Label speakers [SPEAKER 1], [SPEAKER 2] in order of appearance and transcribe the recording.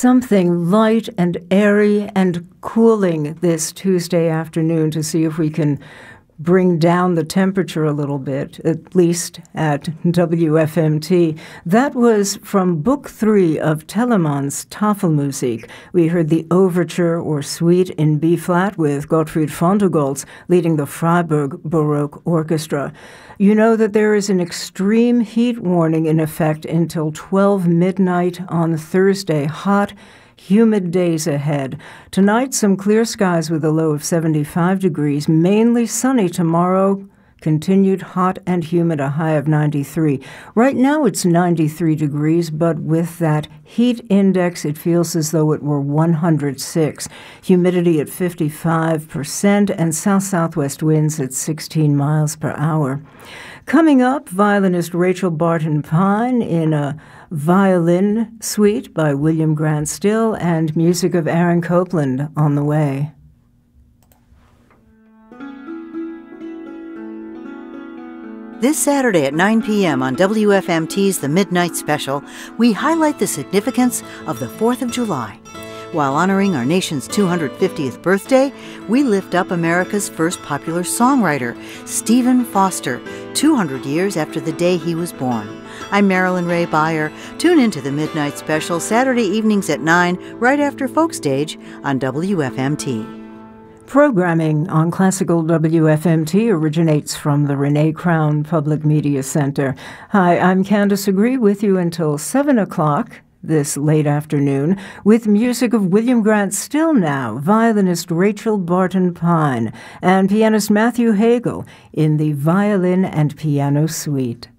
[SPEAKER 1] something light and airy and cooling this Tuesday afternoon to see if we can bring down the temperature a little bit, at least at WFMT. That was from Book 3 of Telemann's Tafelmusik. We heard the Overture or Suite in B-flat with Gottfried Vondergoltz leading the Freiburg Baroque Orchestra. You know that there is an extreme heat warning in effect until 12 midnight on Thursday. Hot, humid days ahead. Tonight, some clear skies with a low of 75 degrees, mainly sunny tomorrow. Continued hot and humid, a high of 93. Right now it's 93 degrees, but with that heat index, it feels as though it were 106. Humidity at 55% and south-southwest winds at 16 miles per hour. Coming up, violinist Rachel Barton Pine in a violin suite by William Grant Still and music of Aaron Copland on the way.
[SPEAKER 2] This Saturday at 9 p.m. on WFMT's The Midnight Special, we highlight the significance of the 4th of July. While honoring our nation's 250th birthday, we lift up America's first popular songwriter, Stephen Foster, 200 years after the day he was born. I'm Marilyn Ray Beyer. Tune into The Midnight Special Saturday evenings at 9, right after Folkstage on WFMT.
[SPEAKER 1] Programming on Classical WFMT originates from the Renee Crown Public Media Center. Hi, I'm Candace Agree with you until 7 o'clock this late afternoon with music of William Grant Still now, violinist Rachel Barton Pine, and pianist Matthew Hagel in the Violin and Piano Suite.